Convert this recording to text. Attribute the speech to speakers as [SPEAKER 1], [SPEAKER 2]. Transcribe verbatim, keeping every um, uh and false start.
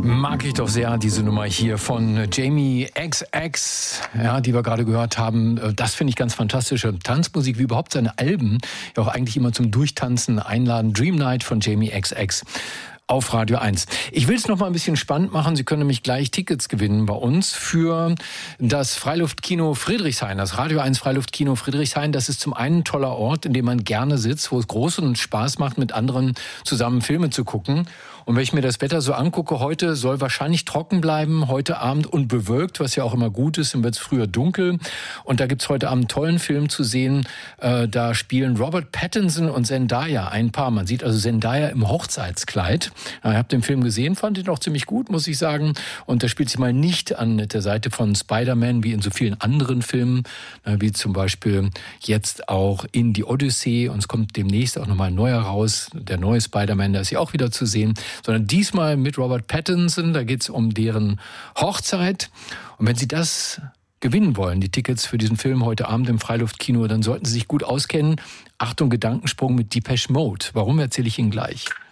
[SPEAKER 1] Mag ich doch sehr, diese Nummer hier von Jamie X X, ja, die wir gerade gehört haben. Das finde ich ganz fantastisch. Tanzmusik, wie überhaupt seine Alben, ja auch eigentlich immer zum Durchtanzen einladen. Dream Night von Jamie X X. Auf Radio eins. Ich will es noch mal ein bisschen spannend machen. Sie können nämlich gleich Tickets gewinnen bei uns für das Freiluftkino Friedrichshain, das Radio eins Freiluftkino Friedrichshain. Das ist zum einen ein toller Ort, in dem man gerne sitzt, wo es großen Spaß macht, mit anderen zusammen Filme zu gucken. Und wenn ich mir das Wetter so angucke, heute soll wahrscheinlich trocken bleiben, heute Abend und bewölkt, was ja auch immer gut ist, dann wird es früher dunkel. Und da gibt's heute Abend einen tollen Film zu sehen. Äh, da spielen Robert Pattinson und Zendaya ein Paar. Man sieht also Zendaya im Hochzeitskleid. Ja, ich habe den Film gesehen, fand ihn auch ziemlich gut, muss ich sagen. Und der spielt sich mal nicht an der Seite von Spider-Man, wie in so vielen anderen Filmen, wie zum Beispiel jetzt auch in die Odyssee. Und es kommt demnächst auch nochmal ein neuer raus, der neue Spider-Man, da ist ja auch wieder zu sehen. Sondern diesmal mit Robert Pattinson, da geht's um deren Hochzeit. Und wenn Sie das gewinnen wollen, die Tickets für diesen Film heute Abend im Freiluftkino, dann sollten Sie sich gut auskennen. Achtung, Gedankensprung mit Depeche Mode. Warum, erzähle ich Ihnen gleich.